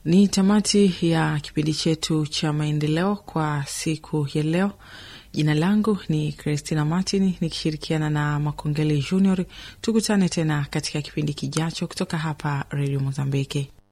Ni tamati ya kipindi chetu cha maendeleo kwa siku ya leo. Jina langu ni Christina Martin nikishirikiana na Makongeli Junior. Tukutane tena katika kipindi kijacho kutoka hapa Radio Mozambiki.